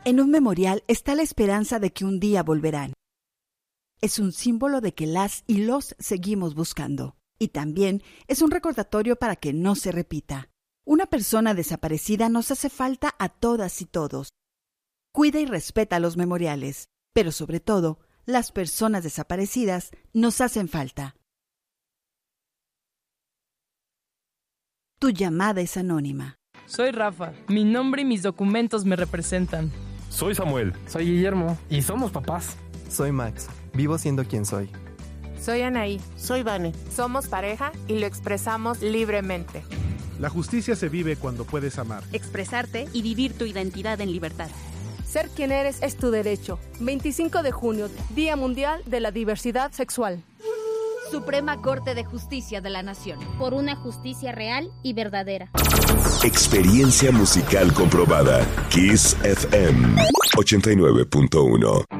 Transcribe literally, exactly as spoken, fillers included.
En un memorial está la esperanza de que un día volverán. Es un símbolo de que las y los seguimos buscando. Y también es un recordatorio para que no se repita. Una persona desaparecida nos hace falta a todas y todos. Cuida y respeta los memoriales, pero sobre todo, las personas desaparecidas nos hacen falta. Tu llamada es anónima. Soy Rafa. Mi nombre y mis documentos me representan. Soy Samuel. Soy Guillermo. Y somos papás. Soy Max. Vivo siendo quien soy. Soy Anaí. Soy Vane. Somos pareja y lo expresamos libremente. La justicia se vive cuando puedes amar, expresarte y vivir tu identidad en libertad. Ser quien eres es tu derecho. veinticinco de junio, Día Mundial de la Diversidad Sexual. Suprema Corte de Justicia de la Nación. Por una justicia real y verdadera. Experiencia musical comprobada. Kiss F M ochenta y nueve punto uno.